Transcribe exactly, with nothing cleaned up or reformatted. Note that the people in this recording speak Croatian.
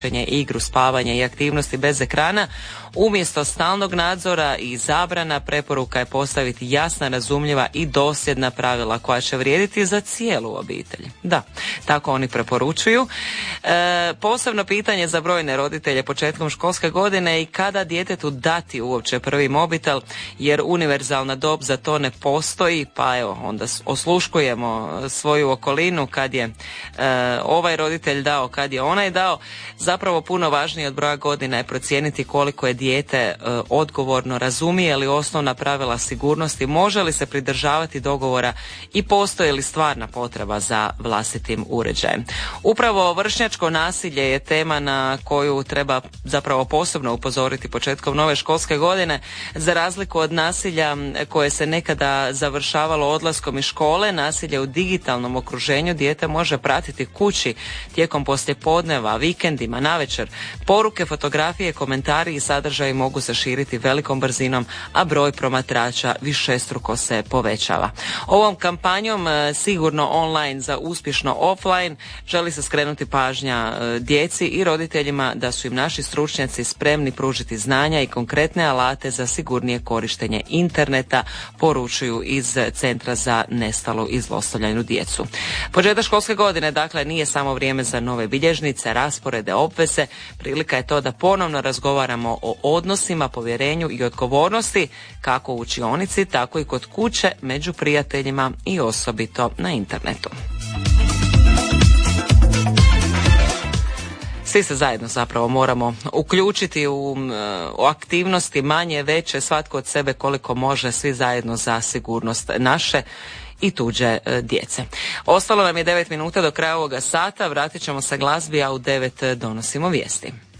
igru, spavanje i aktivnosti bez ekrana. Umjesto stalnog nadzora i zabrana, preporuka je postaviti jasna, razumljiva i dosljedna pravila koja će vrijediti za cijelu obitelj. Da, tako oni preporučuju. E, posebno pitanje za brojne roditelje početkom školske godine i kada djetetu dati uopće prvi mobitel, jer univerzalna dob za to ne postoji, pa evo, onda osluškujemo svoju okolinu kad je e, ovaj roditelj dao, kad je onaj dao. Zapravo puno važnije od broja godina je procijeniti koliko je dijete e, odgovorno, razumije li osnovna pravila sigurnosti, može li se pridržavati dogovora i postoji li stvarna potreba za vlastitim uređajem. Upravo vršnjačko nasilje je tema na koju treba zapravo posebno upozoriti početkom nove školske godine. Za razliku od nasilja koje se nekada završavalo odlaskom iz škole, nasilje u digitalnom okruženju dijete može pratiti kući tijekom poslijepodneva, vikendima, navečer. Poruke, fotografije, komentari i sadržaji mogu se širiti velikom brzinom, a broj promatrača višestruko se povećava. Ovom kampanjom Sigurno online za uspješno offline želi se skrenuti pažnja djeci i roditeljima da su im naši stručnjaci spremni pružiti znanja i konkretne alate za sigurnije korištenje interneta, poručuju iz Centra za nestalu i zlostavljanu djecu. Početak školske godine, dakle, nije samo vrijeme za nove bilježnice, rasporede, obveze. Prilika je to da ponovno razgovaramo o odnosima, povjerenju i odgovornosti, kako u učionici, tako i kod kuće, među prijateljima i osobito na internetu. Svi se zajedno zapravo moramo uključiti u, u aktivnosti manje, veće, svatko od sebe koliko može, svi zajedno za sigurnost naše i tuđe e, djece. Ostalo nam je devet minuta do kraja ovoga sata, vratit ćemo se glazbi, a u devet donosimo vijesti.